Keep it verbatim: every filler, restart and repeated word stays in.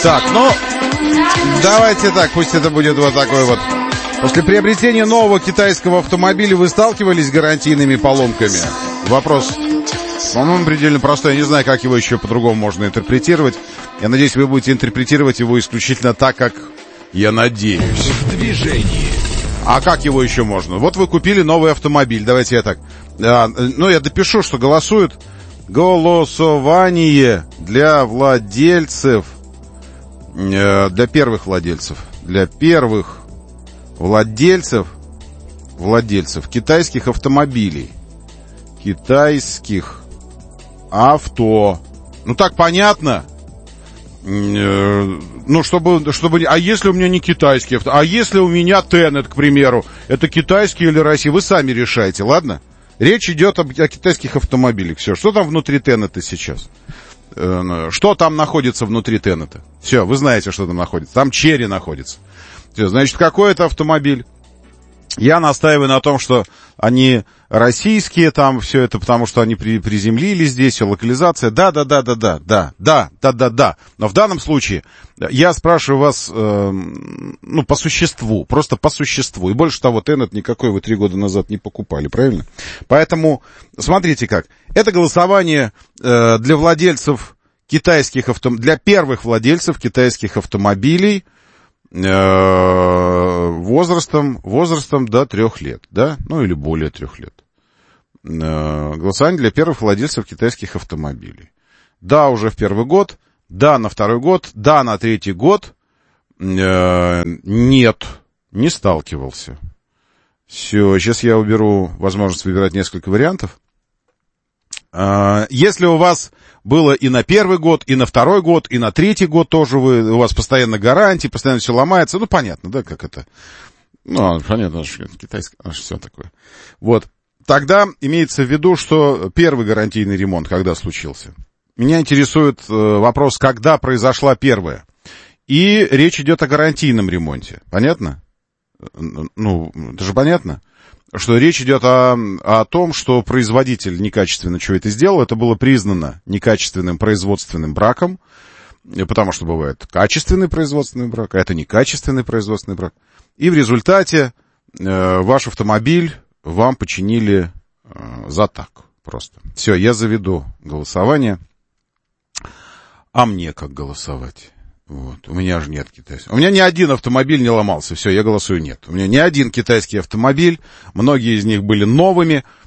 Так, ну, давайте так, пусть это будет вот такой вот. После приобретения нового китайского автомобиля вы сталкивались с гарантийными поломками? Вопрос, по-моему, предельно простой. Я не знаю, как его еще по-другому можно интерпретировать. Я надеюсь, вы будете интерпретировать его исключительно так, как я надеюсь. В движении. А как его еще можно? Вот вы купили новый автомобиль. Давайте я так. А, ну, я допишу, что голосуют. Голосование для владельцев, э, для первых владельцев, для первых владельцев, владельцев китайских автомобилей. Китайских авто. Ну, так понятно. Э, ну, чтобы, чтобы... А если у меня не китайский авто? А если у меня Тенет, к примеру? Это китайский или российский? Вы сами решайте, ладно? Речь идет об, о китайских автомобилях. Все, что там внутри Тенета сейчас? Э, что там находится внутри Тенета? Все, вы знаете, что там находится. Там Черри находится. Все, значит, какой это автомобиль? Я настаиваю на том, что они российские, там все это, потому что они при, приземлились здесь, локализация. Да, да, да, да, да, да, да, да, да, да. Но в данном случае я спрашиваю вас, э, ну, по существу, просто по существу. И больше того, Тенет никакой вы три года назад не покупали, правильно? Поэтому, смотрите как. Это голосование э, для владельцев китайских автомобилей, для первых владельцев китайских автомобилей, возрастом, возрастом до трех лет, да, ну или более трех лет. Голосование для первых владельцев китайских автомобилей. Да, уже в первый год, да, на второй год, да, на третий год. Нет, не сталкивался. Все, сейчас я уберу возможность выбирать несколько вариантов. Если у вас было и на первый год, и на второй год, и на третий год тоже вы, у вас постоянно гарантии, постоянно все ломается, ну, понятно, да, как это? Ну, понятно, китайское, все такое. Вот. Тогда имеется в виду, что первый гарантийный ремонт, когда случился. Меня интересует э, вопрос, когда произошла первая. И речь идет о гарантийном ремонте. Понятно? Ну, это же понятно? Что речь идет о, о том, что производитель некачественно что-то сделал, это было признано некачественным производственным браком, потому что бывает качественный производственный брак, а это некачественный производственный брак. И в результате э, ваш автомобиль вам починили э, за так просто. Все, я заведу голосование. А мне как голосовать? Вот. У меня же нет китайского. У меня ни один автомобиль не ломался. Все, я голосую нет. У меня ни один китайский автомобиль. Многие из них были новыми.